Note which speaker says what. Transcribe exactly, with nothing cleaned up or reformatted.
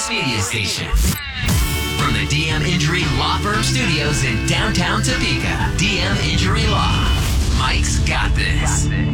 Speaker 1: media station. From the D M Injury Law Firm Studios in downtown Topeka, D M Injury Law. Mike's got this.